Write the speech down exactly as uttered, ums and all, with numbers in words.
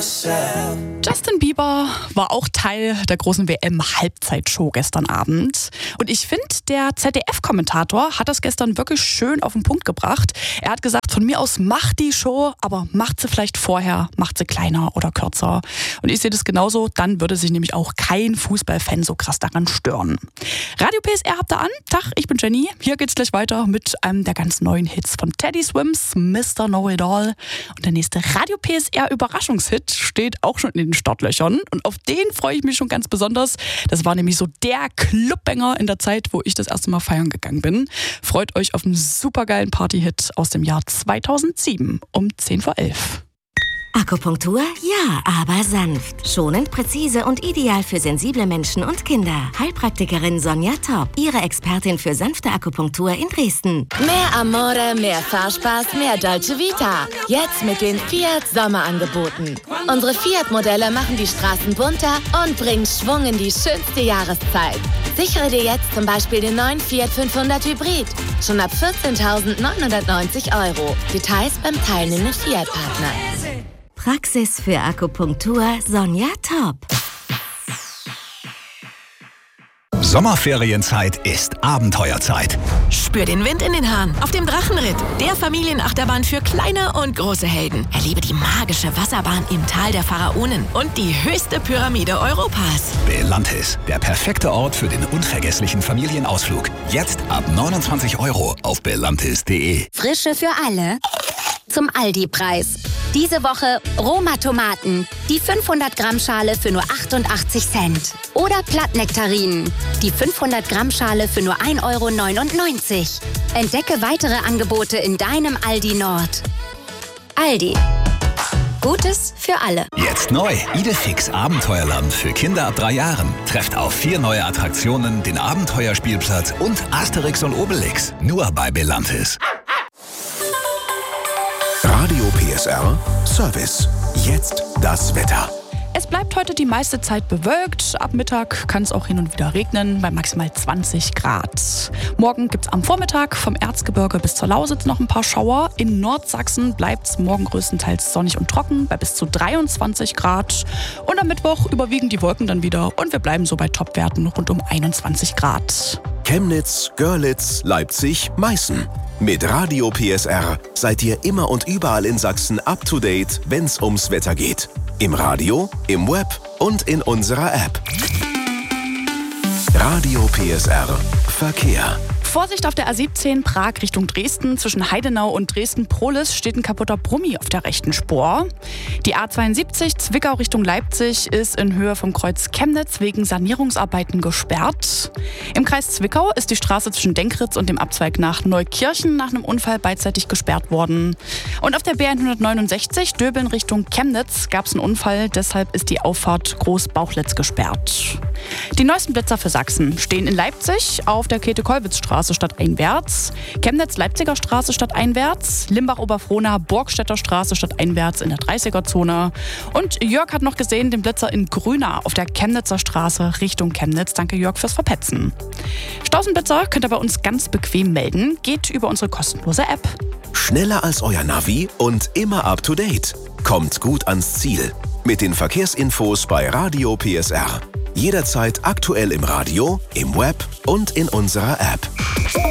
Justin Bieber war auch Teil der großen W M-Halbzeitshow gestern Abend. Und ich finde, der Z D F-Kommentator hat das gestern wirklich schön auf den Punkt gebracht. Er hat gesagt, von mir aus macht die Show, aber macht sie vielleicht vorher, macht sie kleiner oder kürzer. Und ich sehe das genauso, dann würde sich nämlich auch kein Fußballfan so krass daran stören. Radio P S R habt ihr an. Tag, ich bin Jenny. Hier geht's gleich weiter mit einem der ganz neuen Hits von Teddy Swims, Mister Know-It-All. Und der nächste Radio P S R-Überraschungshit steht auch schon in den Startlöchern. Und auf den freue ich mich schon ganz besonders. Das war nämlich so der Clubbanger in der Zeit, wo ich das erste Mal feiern gegangen bin. Freut euch auf einen supergeilen Partyhit aus dem Jahr zweitausendsieben um zehn vor elf. Akupunktur? Ja, aber sanft. Schonend, präzise und ideal für sensible Menschen und Kinder. Heilpraktikerin Sonja Top, Ihre Expertin für sanfte Akupunktur in Dresden. Mehr Amore, mehr Fahrspaß, mehr Dolce Vita. Jetzt mit den Fiat Sommerangeboten. Unsere Fiat-Modelle machen die Straßen bunter und bringen Schwung in die schönste Jahreszeit. Sichere dir jetzt zum Beispiel den neuen Fiat fünfhundert Hybrid. Schon ab vierzehntausendneunhundertneunzig Euro. Details beim teilnehmenden Fiat-Partner. Praxis für Akupunktur Sonja Top. Sommerferienzeit ist Abenteuerzeit. Spür den Wind in den Haaren auf dem Drachenritt, der Familienachterbahn für kleine und große Helden. Erlebe die magische Wasserbahn im Tal der Pharaonen und die höchste Pyramide Europas. Belantis, der perfekte Ort für den unvergesslichen Familienausflug. Jetzt ab neunundzwanzig Euro auf belantis punkt de. Frische für alle zum Aldi-Preis. Diese Woche Roma-Tomaten, die fünfhundert Gramm Schale für nur achtundachtzig Cent. Oder Plattnektarinen, die fünfhundert Gramm Schale für nur ein Euro neunundneunzig. Entdecke weitere Angebote in deinem Aldi Nord. Aldi. Gutes für alle. Jetzt neu. Idefix Abenteuerland für Kinder ab drei Jahren. Trefft auf vier neue Attraktionen, den Abenteuerspielplatz und Asterix und Obelix. Nur bei Belantis. Radio P S R Service. Jetzt das Wetter. Es bleibt heute die meiste Zeit bewölkt. Ab Mittag kann es auch hin und wieder regnen bei maximal zwanzig Grad. Morgen gibt es am Vormittag vom Erzgebirge bis zur Lausitz noch ein paar Schauer. In Nordsachsen bleibt es morgen größtenteils sonnig und trocken bei bis zu dreiundzwanzig Grad. Und am Mittwoch überwiegen die Wolken dann wieder und wir bleiben so bei Topwerten rund um einundzwanzig Grad. Chemnitz, Görlitz, Leipzig, Meißen. Mit Radio P S R seid ihr immer und überall in Sachsen up to date, wenn's ums Wetter geht. Im Radio, im Web und in unserer App. Radio P S R Verkehr. Vorsicht auf der A siebzehn Prag Richtung Dresden. Zwischen Heidenau und Dresden-Prohlis steht ein kaputter Brummi auf der rechten Spur. Die A zweiundsiebzig Zwickau Richtung Leipzig ist in Höhe vom Kreuz Chemnitz wegen Sanierungsarbeiten gesperrt. Im Kreis Zwickau ist die Straße zwischen Denkritz und dem Abzweig nach Neukirchen nach einem Unfall beidseitig gesperrt worden. Und auf der B hundertneunundsechzig Döbeln Richtung Chemnitz gab es einen Unfall, deshalb ist die Auffahrt Groß-Bauchlitz gesperrt. Die neuesten Blitzer für Sachsen stehen in Leipzig auf der Käthe-Kollwitz-Straße stadteinwärts, Chemnitz-Leipziger Straße stadteinwärts, Limbach-Oberfrohna Burgstädter Straße stadteinwärts in der dreißiger-Zone. Und Jörg hat noch gesehen den Blitzer in Grüna auf der Chemnitzer Straße Richtung Chemnitz. Danke Jörg fürs Verpetzen. Stausenblitzer könnt ihr bei uns ganz bequem melden. Geht über unsere kostenlose App. Schneller als euer Navi und immer up to date. Kommt gut ans Ziel. Mit den Verkehrsinfos bei Radio P S R. Jederzeit aktuell im Radio, im Web und in unserer App.